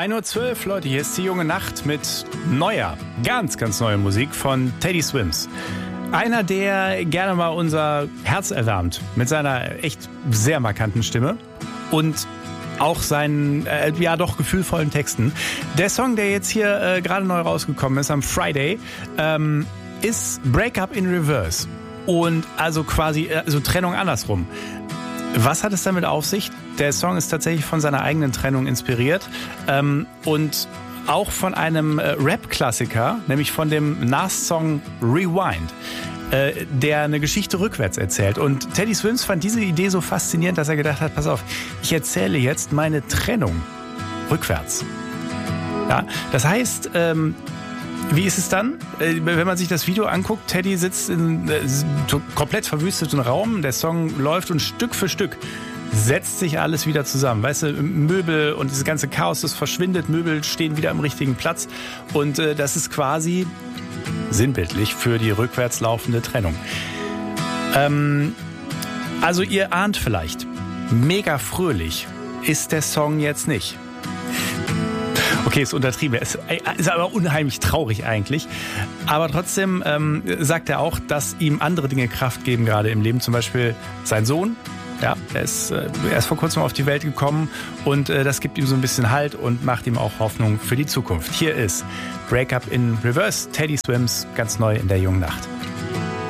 1:12 Uhr, Leute, hier ist die junge Nacht mit neuer, ganz, ganz neuer Musik von Teddy Swims. Einer, der gerne mal unser Herz erwärmt mit seiner echt sehr markanten Stimme und auch seinen, doch gefühlvollen Texten. Der Song, der jetzt hier gerade neu rausgekommen ist am Friday, ist Break Up in Reverse. Und also quasi Trennung andersrum. Was hat es damit auf sich? Der Song ist tatsächlich von seiner eigenen Trennung inspiriert und auch von einem Rap-Klassiker, nämlich von dem Nas-Song Rewind, der eine Geschichte rückwärts erzählt. Und Teddy Swims fand diese Idee so faszinierend, dass er gedacht hat, pass auf, ich erzähle jetzt meine Trennung rückwärts. Ja, das heißt, wie ist es dann? Wenn man sich das Video anguckt, Teddy sitzt in komplett verwüsteten Raum, der Song läuft und Stück für Stück setzt sich alles wieder zusammen. Weißt du, Möbel und dieses ganze Chaos, das verschwindet, Möbel stehen wieder am richtigen Platz und das ist quasi sinnbildlich für die rückwärts laufende Trennung. Also ihr ahnt vielleicht, mega fröhlich ist der Song jetzt nicht. Okay, ist untertrieben. Ist aber unheimlich traurig eigentlich. Aber trotzdem sagt er auch, dass ihm andere Dinge Kraft geben, gerade im Leben. Zum Beispiel sein Sohn. Ja, er ist vor kurzem auf die Welt gekommen und das gibt ihm so ein bisschen Halt und macht ihm auch Hoffnung für die Zukunft. Hier ist Break Up in Reverse, Teddy Swims, ganz neu in der jungen Nacht.